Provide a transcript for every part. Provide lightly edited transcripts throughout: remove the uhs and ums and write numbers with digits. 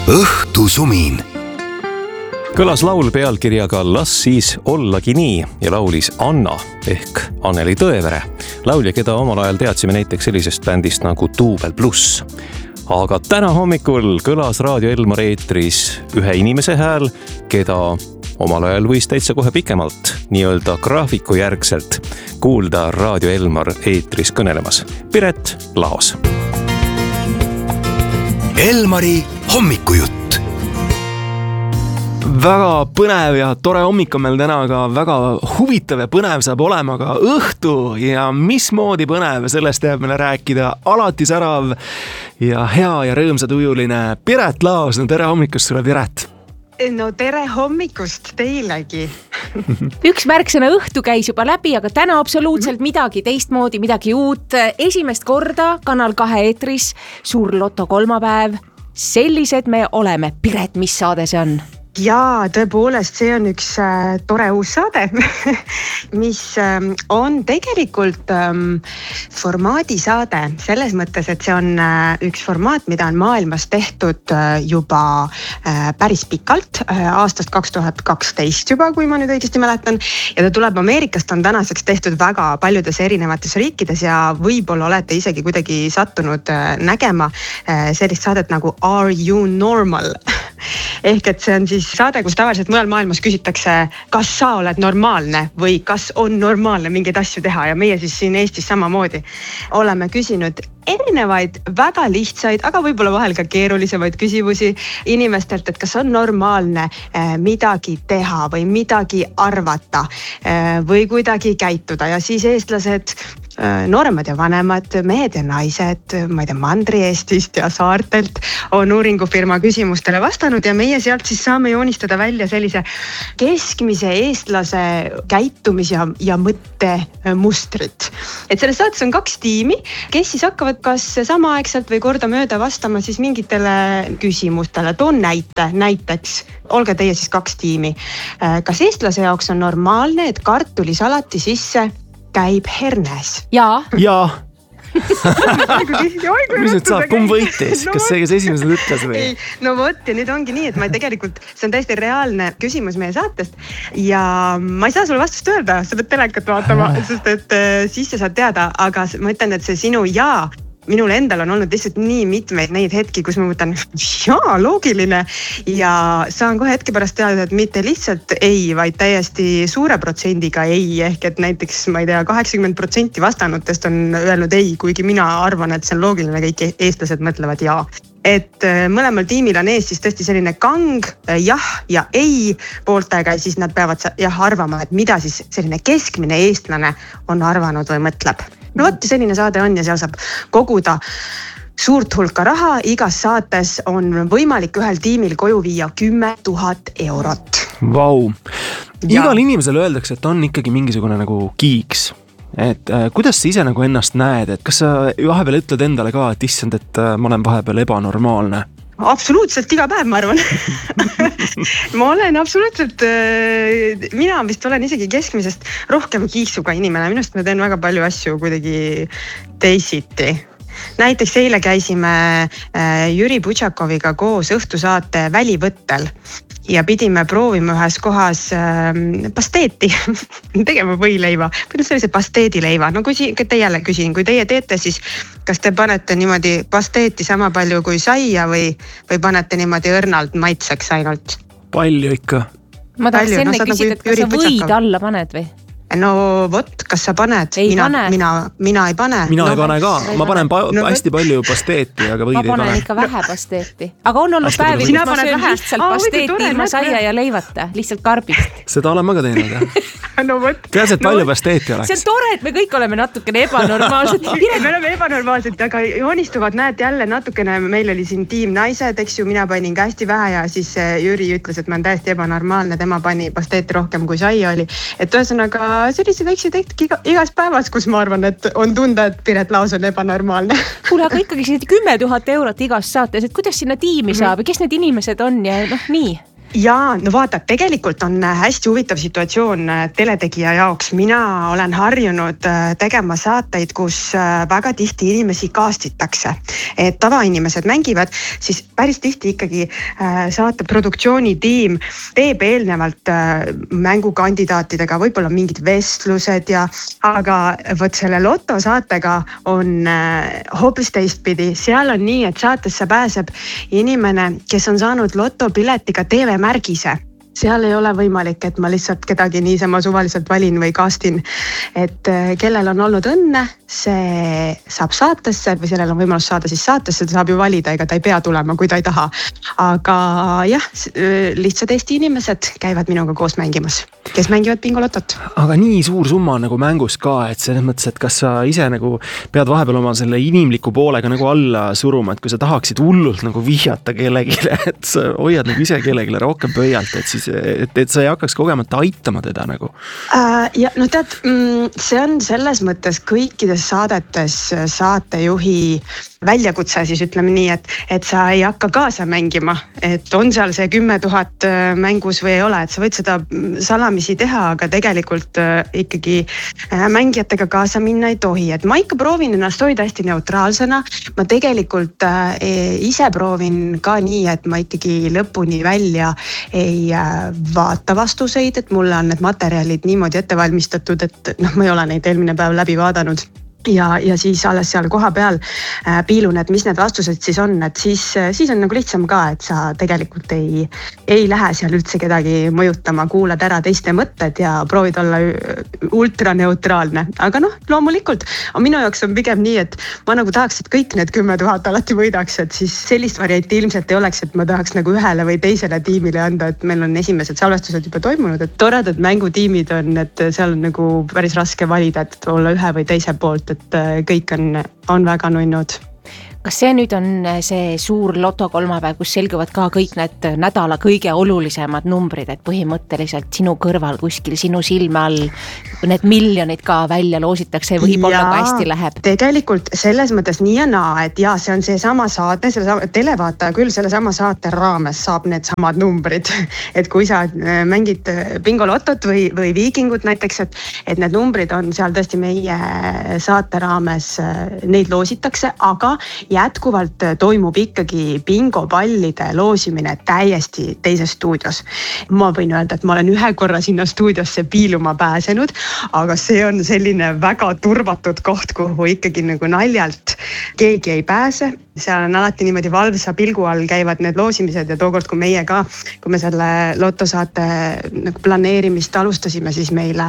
õhtusumin. Kõlas laul pealkirjaga Las siis ollagi nii ja laulis Anna ehk Anneli Tõevere. Laulja, keda omal ajal teadsime näiteks sellisest bändist nagu Duubel Pluss. Aga täna hommikul kõlas Raadio Elmar eetris ühe inimese hääl, keda omal ajal võis täitsa kohe pikemalt, nii-öelda graafiku järgselt kuulda Raadio Elmar eetris kõnelemas. Piret Laos. Elmari hommikujutt. Väga põnev ja tore hommik on meil täna, aga väga huvitav ja põnev saab olema ka õhtu ja mismoodi põnev, sellest jääb meile rääkida alati särav ja hea ja rõõmsatujuline Piret Laos. No tere hommikust sulle, Piret! No tere hommikust teilegi! Üks märksõna õhtu käis juba läbi, aga täna absoluutselt midagi teistmoodi, midagi uut. Esimest korda Kanal 2 eetris, Suur Loto kolmapäev. Sellised me oleme. Piret, mis saade see on? Jaa, tõepoolest, see on üks tore uus saade, mis on tegelikult formaadisaade. Selles mõttes, et see on üks formaat, mida on maailmas tehtud juba päris pikalt, aastast 2012 juba, kui ma nüüd õigesti mäletan. Ja ta tuleb Ameerikast, on tänaseks tehtud väga paljudes erinevates riikides ja võib-olla olete isegi kuidagi sattunud nägema sellist saadet nagu Are You Normal? Ehk et see on siis saade, kus tavaliselt mujal maailmas küsitakse, kas sa oled normaalne või kas on normaalne mingeid asju teha ja meie siis siin Eestis samamoodi oleme küsinud erinevaid väga lihtsaid, aga võib-olla vahel ka keerulisemaid küsimusi inimestelt, et kas on normaalne midagi teha või midagi arvata või kuidagi käituda ja siis eestlased, nooremad ja vanemad, mehed ja naised, ma ei tea, Mandri-Eestist ja saartelt on uuringufirma küsimustele vastanud ja meie sealt siis saame joonistada välja sellise keskmise eestlase käitumis- ja mõttemustrit. Et selles saates on 2 tiimi, kes siis hakkavad kas samaaegselt või kordamööda vastama siis mingitele küsimustele. Toon näiteks, olge teie siis 2 tiimi. Kas eestlase jaoks on normaalne, et kartulisalati sisse käib hernes? Jaa. Jaa. Mis nüüd saab, kumb võitis? Kas see, kes esimesed ütles või? No vot, ja nüüd ongi nii, et ma tegelikult, see on täiesti reaalne küsimus meie saatest ja ma ei saa sulle vastust öelda, sa pead telekat vaatama, sest et siis sa saad teada, aga ma ütlen, et see sinu jaa, minul endal on olnud lihtsalt nii mitmeid neid hetki, kus ma mõtlen, jaa, loogiline ja saan kohe hetke pärast teada, et mitte lihtsalt ei, vaid täiesti suure protsendiga ei, ehk et näiteks, ma ei tea, 80% vastanutest on öelnud ei, kuigi mina arvan, et see on loogiline, kõik eestlased mõtlevad jaa. Et mõlemal tiimil on ees siis tõesti selline kang, jah ja ei pooltega ja siis nad peavad arvama, et mida siis selline keskmine eestlane on arvanud või mõtleb. No vot, selline saade on ja seal saab koguda suurt hulka raha. Igas saates on võimalik ühel tiimil koju viia 10 000 eurot. Vau. Igal inimesel öeldakse, et on ikkagi mingisugune nagu kiiks. Et kuidas sa ise nagu ennast näed? Et kas sa vahepeal ütled endale ka, et issand, et ma olen vahepeal ebanormaalne? Absoluutselt iga päev, ma arvan. Ma olen absoluutselt, mina vist olen isegi keskmisest rohkem kiiksuga inimene. Minust ma teen väga palju asju kuidagi teisiti. Näiteks eile käisime Jüri Butšakoviga koos õhtusaate Välivõttel ja pidime proovima ühes kohas pasteeti tegema võileiva. Või sellise pasteedileiva. No kui te jälle küsin, kui teie teete, siis kas te panete niimoodi pasteeti sama palju kui saia või panete niimoodi õrnalt maitseks ainult? Palju ikka. Ma tahaks enne küsida, et kas sa võid alla paned või? No vot, kas sa paned? Mina ei pane. Mina ei pane ka. Ma panen hästi palju pasteeti, aga võid ei pane. Ma panen ikka vähe pasteeti. Aga on olnud päevi, kus ma söön lihtsalt pasteeti ilma saia ja leivata. Lihtsalt karbist. Seda olen ma ka teinud, jah. No vot. Tead, et palju pasteeti oleks. See on tore, et me kõik oleme natukene ebanormaalsed. Me oleme ebanormaalsed, aga joonistuvad, näed jälle natukene, meil oli siin tiim naised, eks ju, mina panin ka hästi vähe ja siis Jüri ütles, et ma olen täiesti ebanormaalne, tema pani pasteeti rohkem kui saia oli. Et ühesõnaga sellised väiksed hetki igas päevas, kus ma arvan, et on tunda, et Piret Laos on ebanormaalne. Kuule, aga ikkagi 10 000 eurot igas saates, et kuidas sinna tiimi saab ja kes need inimesed on ja nii? ja no vaata, tegelikult on hästi huvitav situatsioon teletegija jaoks. Mina olen harjunud tegema saateid, kus väga tihti inimesi kastitakse. Et tavainimesed mängivad, siis päris tihti ikkagi saate produktsioonitiim teeb eelnevalt mängukandidaatidega võib-olla mingid vestlused aga võt selle lotosaatega on hoopis teistpidi. Seal on nii, et saatesse pääseb inimene, kes on saanud lotopiletiga TV-märgise. Seal ei ole võimalik, et ma lihtsalt kedagi niisama suvaliselt valin või kastin. Et kellel on olnud õnne, see saab saatesse või sellel on võimalus saada siis saatesse, ta saab ju valida, ega ta ei pea tulema, kui ta ei taha. Aga jah, lihtsalt Eesti inimesed käivad minuga koos mängimas, kes mängivad bingolotot. Aga nii suur summa nagu mängus ka, et selles mõttes, et kas sa ise nagu pead vahepeal oma selle inimliku poolega nagu alla suruma, et kui sa tahaksid hullult nagu vihjata kellegile, et sa hoiad nagu ise kellegile rohkem pöialt, et siis et sa ei hakkaks kogemata aitama teda nagu. Ja no tead, see on selles mõttes kõikides saadetes saatejuhi väljakutse, siis ütleme nii, et sa ei hakka kaasa mängima, et on seal see 10 000 mängus või ei ole, et sa võid seda salamisi teha, aga tegelikult ikkagi mängijatega kaasa minna ei tohi. Et ma ikka proovin ennast hoida hästi neutraalsena. Ma tegelikult ise proovin ka nii, et ma ikkagi lõpuni välja ei vaata vastuseid, et mulle on need materjalid niimoodi ette valmistatud, et ma ei ole neid eelmine päev läbi vaadanud. Ja siis alles seal koha peal piilun, et mis need vastused siis on, et siis on nagu lihtsam ka, et sa tegelikult ei lähe seal üldse kedagi mõjutama, kuulad ära teiste mõtted ja proovid olla ultraneutraalne. Aga loomulikult, minu jaoks on pigem nii, et ma nagu tahaks, et kõik need 10 000 alati võidaks, et siis sellist varianti ilmselt ei oleks, et ma tahaks nagu ühele või teisele tiimile anda, et meil on esimesed salvestused juba toimunud, et toredad mängutiimid on, et seal on nagu päris raske valida, et olla ühe või teise poolt, et kõik on väga nunnud. Kas see nüüd on see suur loto kolmapäev, kus selguvad ka kõik need nädala kõige olulisemad numbrid, et põhimõtteliselt sinu kõrval kuskil sinu silme all need miljonid ka välja loositakse ja võib-olla ka hästi läheb? Tegelikult selles mõttes nii ja naa, et see on see sama saate, televaataja küll selle sama saate raames saab need samad numbrid. Et kui sa mängid bingolotot või viikingut näiteks, et need numbrid on seal tõesti meie saate raames, neid loositakse, aga jätkuvalt toimub ikkagi bingopallide loosimine täiesti teises stuudios. Ma võin öelda, et ma olen ühe korra sinna stuudiosse piiluma pääsenud, aga see on selline väga turvatud koht, kuhu ikkagi nagu naljalt keegi ei pääse. Seal on alati niimoodi valvsa pilgu all käivad need loosimised ja tookord, kui me selle lotosaate nagu planeerimist alustasime, siis meile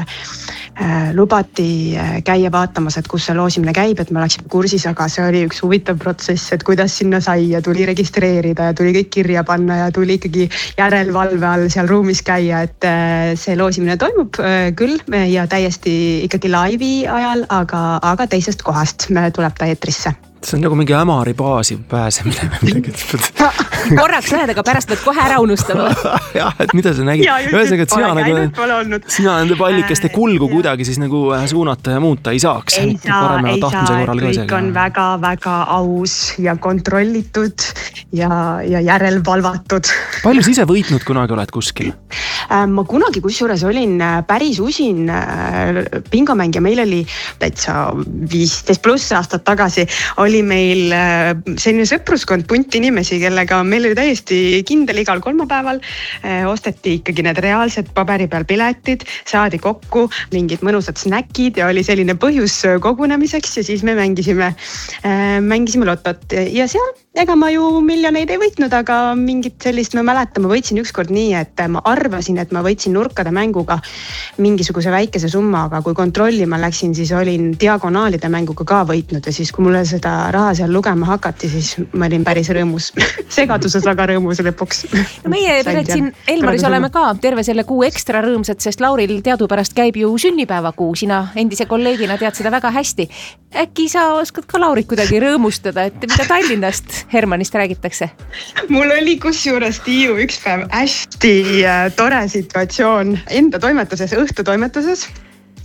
lubati käia vaatamas, et kus see loosimine käib, et me oleksime kursis, aga see oli üks huvitav protsess, et kuidas sinna sai ja tuli registreerida ja tuli kõik kirja panna ja tuli ikkagi järelvalve all seal ruumis käia, et see loosimine toimub küll ja täiesti ikkagi laivi ajal, aga teisest kohast tuleb ta eetrisse. See on nagu mingi Ämari baasi pääsemine või midagi. Korraks lähed, aga pärast võid kohe ära unustama. Jah, et mida sa nägid? Ühesõnaga, et sina nende pallikeste kulgu kuidagi siis nagu suunata ja muuta ei saaks. Ei saa, kõik on väga-väga aus ja kontrollitud ja järelvalvatud. Palju sa ise võitnud kunagi oled kuskil? Ma kunagi kusjuures olin päris usin bingomängija, meil oli täitsa 15+ aastat tagasi oli meil selline sõpruskond punt inimesi, kellega meil oli täiesti kindel igal kolmapäeval. Osteti ikkagi need reaalsed paberi peal piletid, saadi kokku mingid mõnusad snäkid ja oli selline põhjus kogunemiseks ja siis me mängisime lotot ja seal ega ma ju miljoneid ei võitnud, aga mingit sellist ma mäletan, ma võitsin ükskord nii, et ma arvasin, et ma võitsin nurkade mänguga mingisuguse väikese summa, aga kui kontrollima läksin, siis olin diagonaalide mänguga ka võitnud ja siis kui mulle seda raha seal lugema hakati, siis ma olin päris rõõmus. Segaduses aga rõõmus lõpuks. No meie Piret siin Elmaris oleme ka terve selle kuu ekstra rõõmsad, sest Lauril teadupärast käib ju sünnipäevakuu, sina endise kolleegina tead seda väga hästi. Äkki sa oskad ka Laurit kuidagi rõõmustada, et mida Tallinnast Hermannist räägitakse? Mul oli kusjuures Tiiu üks päev hästi tore situatsioon enda toimetuses, õhtutoimetuses.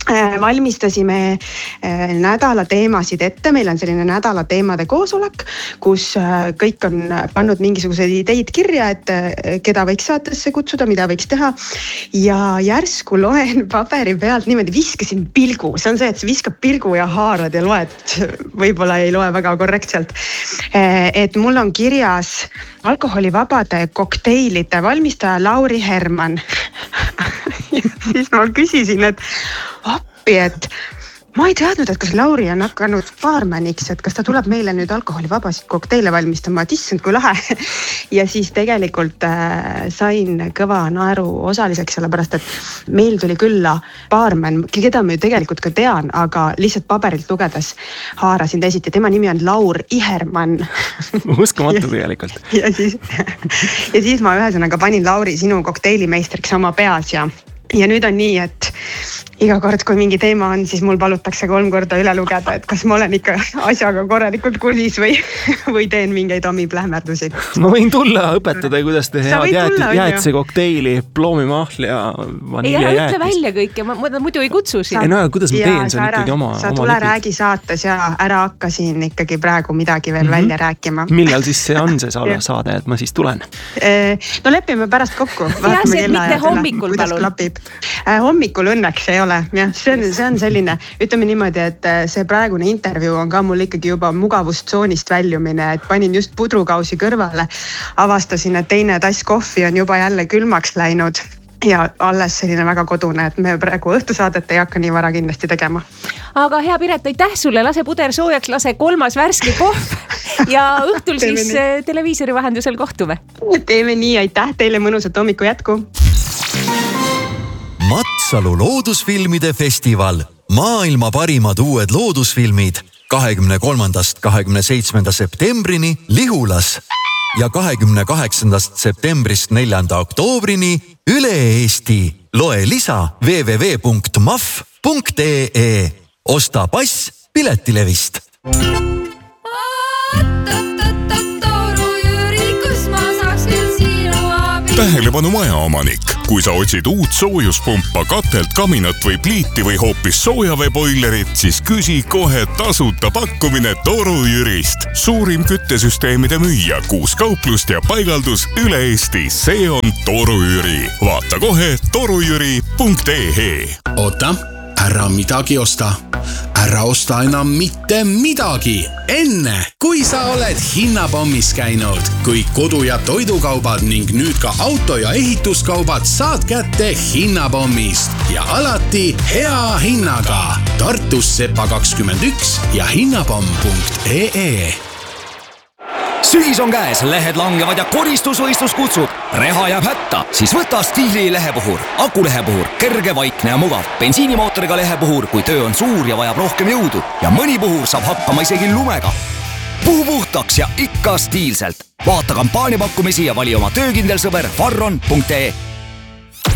valmistasime nädala teemasid ette, meil on selline nädala teemade koosolek, kus kõik on pannud mingisuguseid ideid kirja, et keda võiks saatesse kutsuda, mida võiks teha. Ja järsku loen paberi pealt niimoodi, viskasin pilgu, see on see, et sa viskad pilgu ja haarad ja loed, võib-olla ei loe väga korrektselt. Et mul on kirjas alkoholivabade kokteilide valmistaja Lauri Herman. Ja siis ma küsisin, et appi, et ma ei teadnud, et kas Lauri on hakanud baarmaniks, et kas ta tuleb meile nüüd alkoholivabasid kokteile valmistama, et issand kui lahe. Ja siis tegelikult sain kõva naeru osaliseks, sellepärast et meil tuli külla baarman, keda ma ju tegelikult ka tean, aga lihtsalt paberilt lugedes haarasin teisiti. Tema nimi on Laur Iherman. Uskumatu tegelikult. Ja siis ma ühesõnaga panin Lauri sinu kokteilimeistriks oma peas ja nüüd on nii, et iga kord, kui mingi teema on, siis mul palutakse 3 korda üle lugeda, et kas ma olen ikka asjaga korralikult kursis või teen mingeid omi plähmerdusi. Ma võin tulla õpetada, kuidas te head jäätse kokteili, ploomimahl ja vanilja jäätis. Ütle välja kõike, ma muidu ei kutsu siin. No, kuidas ma teen, see on ikkagi oma sa tule räägi saates ja ära hakka siin ikkagi praegu midagi veel välja rääkima. Millal siis see on see saade, et ma siis tulen? No lepime pärast kokku. Ja see mitte hommikul palun. Hommikul õnneks ei ole. Ja, see on selline, ütleme niimoodi, et see praegune intervjuu on ka mul ikkagi juba mugavustsoonist väljumine, et panin just pudrukausi kõrvale, avastasin, et teine tass kohvi on juba jälle külmaks läinud ja alles selline väga kodune, et me praegu õhtusaadet ei hakka nii vara kindlasti tegema. Aga hea Piret, aitäh sulle, lase puder soojaks, lase 3. värske kohv ja õhtul siis televiisori vahendusel kohtume. Teeme nii, aitäh teile, mõnusat hommiku jätku. Matsalu loodusfilmide festival. Maailma parimad uued loodusfilmid 23.–27. septembrini Lihulas ja 28. septembrist 4. oktoobrini üle Eesti. Loe lisa www.maf.ee. Osta pass Piletilevist. Tähelepanu majaomanik. Kui sa otsid uut soojuspumpa, katelt, kaminat või pliiti või hoopis soojaveeboilerit, siis küsi kohe tasuta pakkumine Toru Jürist. Suurim küttesüsteemide müüja, 6 kauplust ja paigaldus üle Eesti. See on Toru Jüri. Vaata kohe torujüri.ee. Oota, ära midagi osta. Ära osta enam mitte midagi. Enne, kui sa oled hinnapommis käinud, kui kodu- ja toidukaubad ning nüüd ka auto- ja ehituskaubad saad kätte hinnapommist ja alati hea hinnaga. Tartus Sepa 21 ja hinnapomm.ee. Sügis on käes, lehed langevad ja koristusvõistlus kutsub. Reha jääb hätta, siis võta Stiili lehepuhur. Akulehepuhur, kerge, vaikne ja mugav. Bensiinimootoriga lehepuhur, kui töö on suur ja vajab rohkem jõudu. Ja mõni puhur saab hakkama isegi lumega. Puhu puhtaks ja ikka stiilselt. Vaata kampaaniapakkumisi ja vali oma töökindel sõber farron.ee.